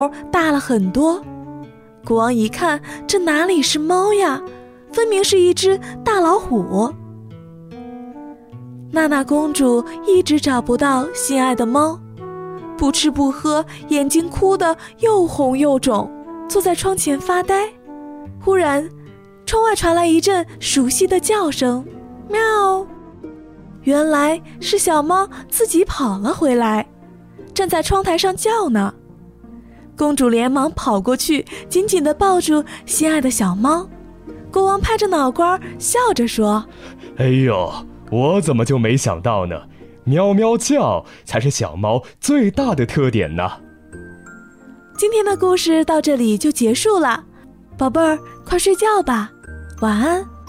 大了很多。国王一看，这哪里是猫呀，分明是一只大老虎。娜娜公主一直找不到心爱的猫，不吃不喝，眼睛哭得又红又肿，坐在窗前发呆。忽然，窗外传来一阵熟悉的叫声，喵！原来是小猫自己跑了回来，站在窗台上叫呢。公主连忙跑过去，紧紧地抱住心爱的小猫。国王拍着脑瓜笑着说： 哎呦，我怎么就没想到呢？喵喵叫才是小猫最大的特点呢。 今天的故事到这里就结束了，宝贝儿，快睡觉吧，晚安。